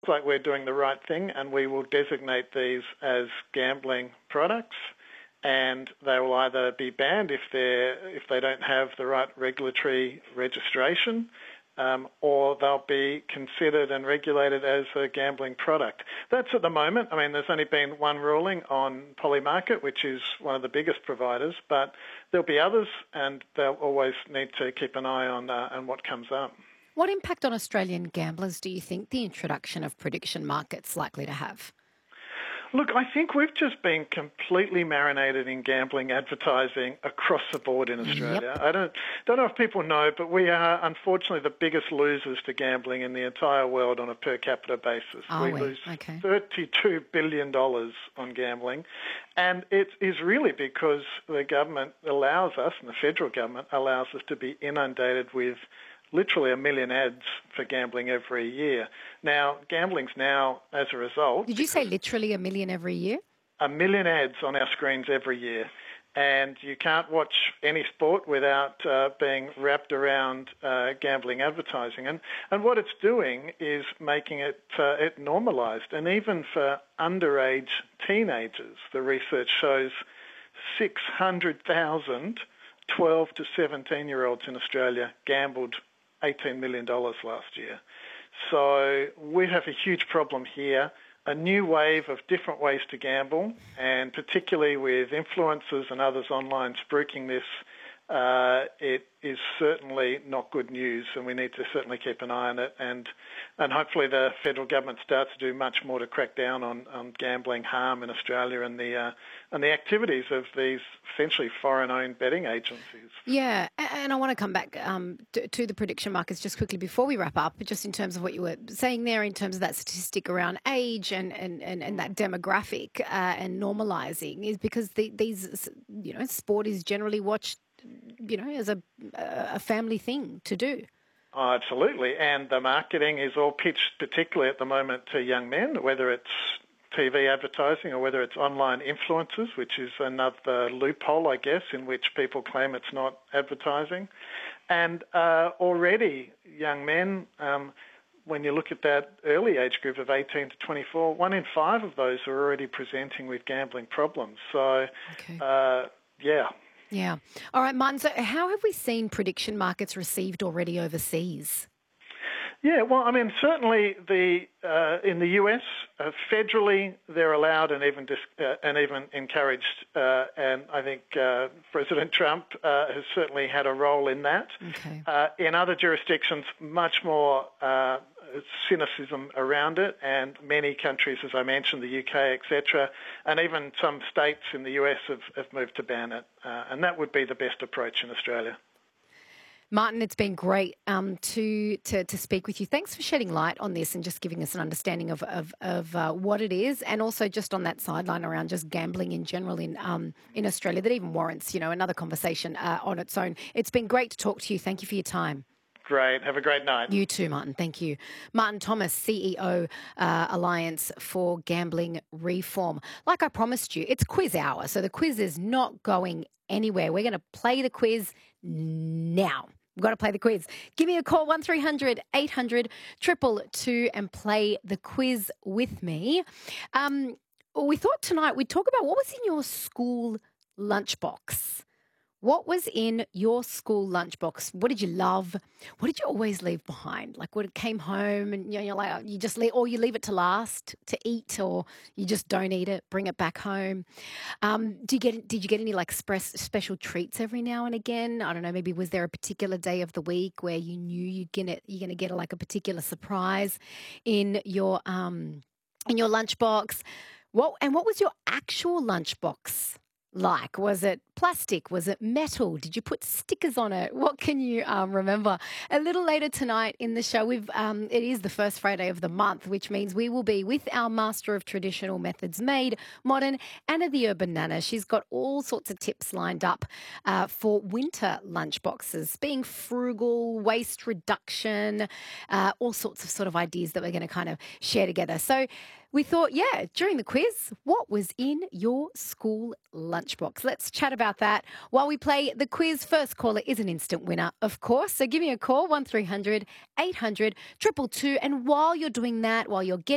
like we're doing the right thing, and we will designate these as gambling products, and they will either be banned if they don't have the right regulatory registration, or they'll be considered and regulated as a gambling product. That's at the moment. I mean, there's only been one ruling on Polymarket, which is one of the biggest providers, but there'll be others, and they'll always need to keep an eye on what comes up. What impact on Australian gamblers do you think the introduction of prediction markets likely to have? Look, I think we've just been completely marinated in gambling advertising across the board in Australia. Yep. I don't know if people know, but we are unfortunately the biggest losers to gambling in the entire world on a per capita basis. We lose $32 billion on gambling, and it is really because the government allows us, and the federal government allows us, to be inundated with literally 1 million ads for gambling every year. Now, gambling's now, as a result... Did you say literally 1 million every year? 1 million ads on our screens every year. And you can't watch any sport without being wrapped around gambling advertising. And what it's doing is making it normalised. And even for underage teenagers, the research shows 600,000 12 to 17-year-olds in Australia gambled $18 million last year. So we have a huge problem here, a new wave of different ways to gamble, and particularly with influencers and others online spruiking this, it is certainly not good news, and we need to certainly keep an eye on it. And hopefully the federal government starts to do much more to crack down on gambling harm in Australia and the activities of these essentially foreign-owned betting agencies. Yeah, and I want to come back to the prediction markets just quickly before we wrap up, just in terms of what you were saying there, in terms of that statistic around age and that demographic and normalising, is because these, sport is generally watched, as a family thing to do. Oh, absolutely. And the marketing is all pitched, particularly at the moment, to young men, whether it's TV advertising or whether it's online influencers, which is another loophole, I guess, in which people claim it's not advertising. And already young men, when you look at that early age group of 18 to 24, 1 in 5 of those are already presenting with gambling problems. So, yeah. Yeah. All right, Martin, so how have we seen prediction markets received already overseas? Yeah, well, I mean, certainly in the US, federally they're allowed and even encouraged, and I think President Trump has certainly had a role in that. Okay. In other jurisdictions, much more cynicism around it, and many countries, as I mentioned, the UK, etc., and even some states in the US have moved to ban it, and that would be the best approach in Australia. Martin, it's been great to speak with you. Thanks for shedding light on this and just giving us an understanding of what it is, and also just on that sideline around just gambling in general in Australia that even warrants, another conversation on its own. It's been great to talk to you. Thank you for your time. Great. Have a great night. You too, Martin. Thank you. Martin Thomas, CEO, Alliance for Gambling Reform. Like I promised you, it's quiz hour, so the quiz is not going anywhere. We're going to play the quiz now. We've got to play the quiz. Give me a call, 1300 800 222, and play the quiz with me. We thought tonight we'd talk about what was in your school lunchbox. What was in your school lunchbox? What did you love? What did you always leave behind? Like when it came home and you're like, you just leave, or you leave it to last to eat, or you just don't eat it, bring it back home. Did you get any like special treats every now and again? I don't know, maybe was there a particular day of the week where you knew you're going to get like a particular surprise in your lunchbox? What was your actual lunchbox like? Was it plastic? Was it metal? Did you put stickers on it? What can you remember? A little later tonight in the show, it is the first Friday of the month, which means we will be with our master of traditional methods made modern, Anna the Urban Nana. She's got all sorts of tips lined up for winter lunchboxes, being frugal, waste reduction, all sorts of sort of ideas that we're going to kind of share together. So we thought, during the quiz, what was in your school lunchbox? Let's chat about that while we play the quiz. First caller is an instant winner, of course. So give me a call, 1300 800 222. And while you're doing that, while you're getting